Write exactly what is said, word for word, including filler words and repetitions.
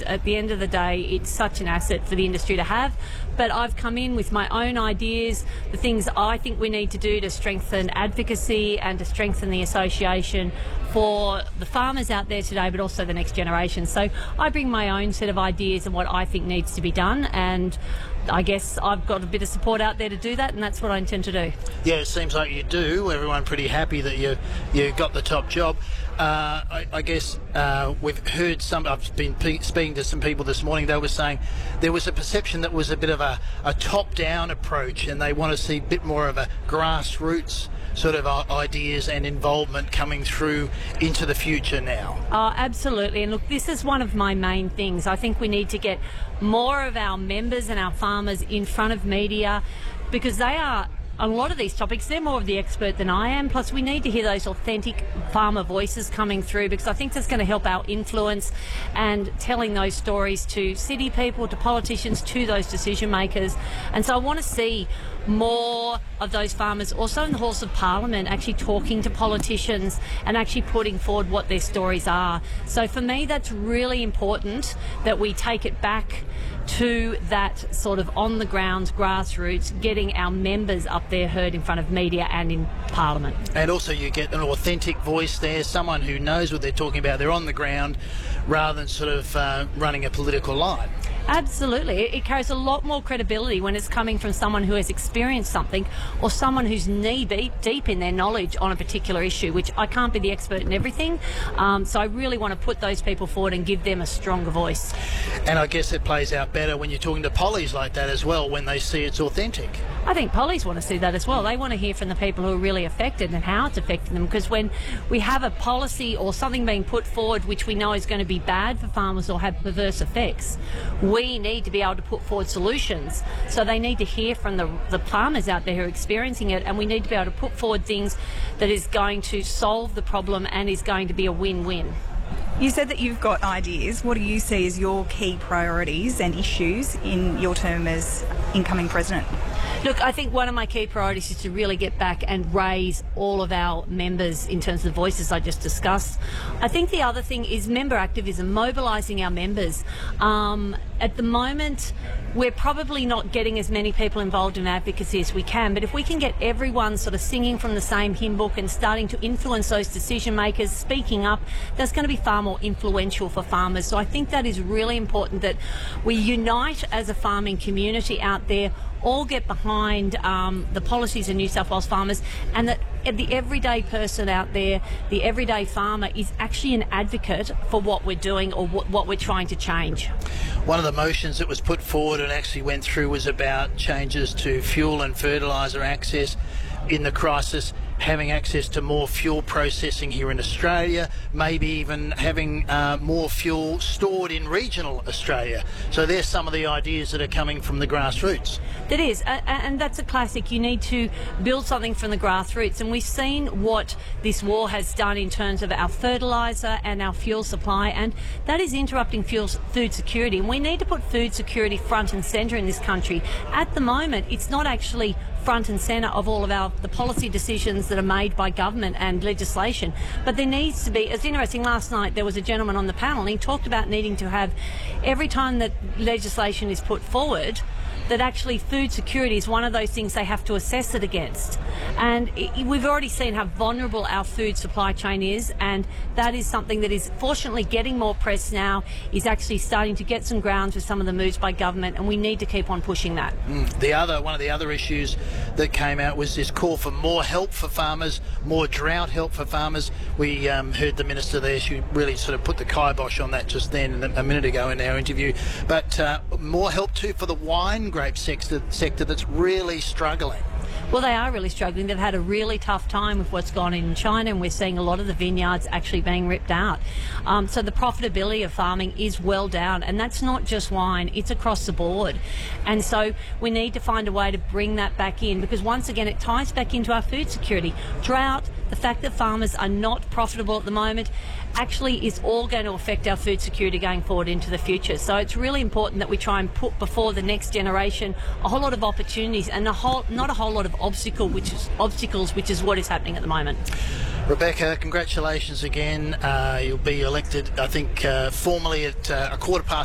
at the end of the day, it's such an asset for the industry to have. But I've come in with my own ideas, the things I think we need to do to strengthen advocacy and to strengthen the association for the farmers out there today, but also the next generation. So I bring my own set of ideas and what I think needs to be done, and I guess I've got a bit of support out there to do that, and that's what I intend to do. Yeah, it seems like you do. Everyone pretty happy that you you got the top job. Uh, I, I guess uh, we've heard some. I've been pe- speaking to some people this morning. They were saying there was a perception that was a bit of a, a top-down approach, and they want to see a bit more of a grassroots sort of ideas and involvement coming through into the future now. Oh, absolutely. And look, this is one of my main things. I think we need to get more of our members and our farmers in front of media, because they are, on a lot of these topics, they're more of the expert than I am. Plus, we need to hear those authentic farmer voices coming through, because I think that's going to help our influence and telling those stories to city people, to politicians, to those decision makers. And so I want to see more of those farmers also in the halls of Parliament actually talking to politicians and actually putting forward what their stories are. So for me, that's really important, that we take it back to that sort of on-the-ground grassroots, getting our members up there heard in front of media and in Parliament. And also you get an authentic voice there, someone who knows what they're talking about. They're on the ground rather than sort of uh, running a political line. Absolutely. It carries a lot more credibility when it's coming from someone who has experienced something, or someone who's knee deep in their knowledge on a particular issue, which I can't be the expert in everything. Um, so I really want to put those people forward and give them a stronger voice. And I guess it plays out better when you're talking to pollies like that as well, when they see it's authentic. I think pollies want to see that as well. They want to hear from the people who are really affected and how it's affecting them, because when we have a policy or something being put forward which we know is going to be bad for farmers or have perverse effects, we need to be able to put forward solutions. So they need to hear from the, the farmers out there who are experiencing it, and we need to be able to put forward things that is going to solve the problem and is going to be a win-win. You said that you've got ideas. What do you see as your key priorities and issues in your term as incoming president? Look, I think one of my key priorities is to really get back and raise all of our members in terms of the voices I just discussed. I think the other thing is member activism, mobilising our members. Um, at the moment, we're probably not getting as many people involved in advocacy as we can, but if we can get everyone sort of singing from the same hymn book and starting to influence those decision makers, speaking up, that's going to be far more influential for farmers. So I think that is really important, that we unite as a farming community out there, all get behind um, the policies of New South Wales farmers, and that the everyday person out there, the everyday farmer, is actually an advocate for what we're doing or what, what we're trying to change. One of the motions that was put forward and actually went through was about changes to fuel and fertiliser access in the crisis, having access to more fuel processing here in Australia, maybe even having uh, more fuel stored in regional Australia. So there's some of the ideas that are coming from the grassroots. That is, uh, and that's a classic. You need to build something from the grassroots, and we've seen what this war has done in terms of our fertiliser and our fuel supply, and that is interrupting fuel, food security. And we need to put food security front and centre in this country. At the moment, it's not actually front and centre of all of our the policy decisions that are made by government and legislation. But there needs to be, it's interesting, last night there was a gentleman on the panel and he talked about needing to have, every time that legislation is put forward, that actually food security is one of those things they have to assess it against. And it, we've already seen how vulnerable our food supply chain is, and that is something that is fortunately getting more press now, is actually starting to get some grounds with some of the moves by government, and we need to keep on pushing that. Mm. The other, one of the other issues that came out was this call for more help for farmers, more drought help for farmers. We um, heard the Minister there, she really sort of put the kibosh on that just then a minute ago in our interview. But uh, more help too for the wine grape sector, sector that's really struggling. Well, they are really struggling. They've had a really tough time with what's gone on in China, and we're seeing a lot of the vineyards actually being ripped out. Um, so the profitability of farming is well down, and that's not just wine, it's across the board. And so we need to find a way to bring that back in, because once again it ties back into our food security. Drought, the fact that farmers are not profitable at the moment, actually is all going to affect our food security going forward into the future. So it's really important that we try and put before the next generation a whole lot of opportunities and a whole, not a whole lot of obstacle, which is, obstacles, which is what is happening at the moment. Rebecca, congratulations again. Uh, you'll be elected, I think, uh, formally at uh, a quarter past